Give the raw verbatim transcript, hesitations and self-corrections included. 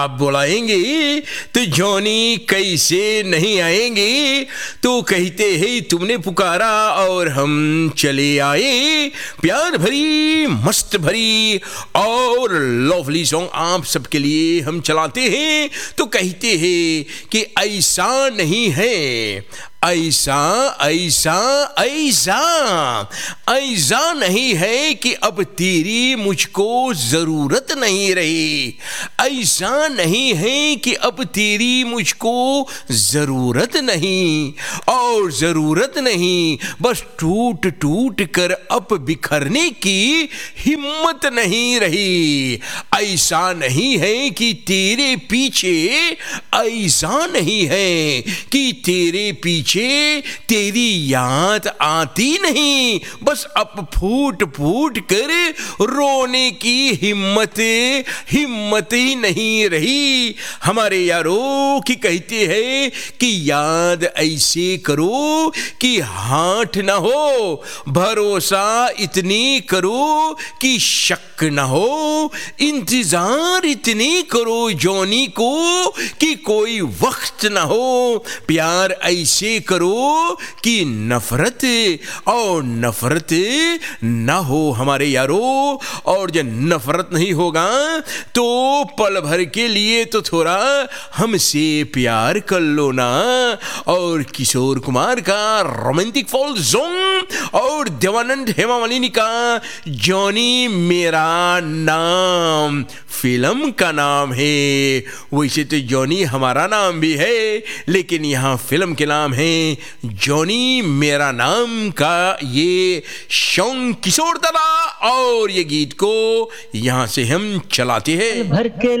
आप बुलाएंगे तो जॉनी कैसे नहीं आएंगे। तो कहते हैं तुमने पुकारा और हम चले आए। प्यार भरी मस्त भरी और लवली सॉन्ग आप सबके लिए हम चलाते हैं। तो कहते हैं कि ऐसा नहीं है, ऐसा ऐसा ऐसा ऐसा नहीं है कि अब तेरी मुझको जरूरत नहीं रही। ऐसा नहीं है कि अब तेरी मुझको जरूरत नहीं और जरूरत नहीं, बस टूट टूट कर अब बिखरने की हिम्मत नहीं रही। ऐसा नहीं है कि तेरे पीछे, ऐसा नहीं है कि तेरे पीछे तेरी याद आती नहीं, बस अब फूट फूट कर रोने की हिम्मत हिम्मत ही नहीं रही। हमारे यारों की कहते हैं कि याद ऐसे करो कि हाथ ना हो, भरोसा इतनी करो कि शक ना हो, इंतजार इतनी करो जॉनी को कि कोई वक्त ना हो, प्यार ऐसे करो कि नफरत और नफरत ना हो हमारे यारों। और जब नफरत नहीं होगा तो पल भर के लिए तो थोड़ा हमसे प्यार कर लो ना। और किशोर कुमार का रोमांटिक फॉल सॉन्ग और देवानंद हेमा मालिनी का जॉनी मेरा नाम फिल्म का नाम है। वैसे तो जॉनी हमारा नाम भी है, लेकिन यहाँ फिल्म के नाम है जॉनी मेरा नाम का ये सॉन्ग किशोर दादा। और ये गीत को यहाँ से हम चलाते हैं। भर के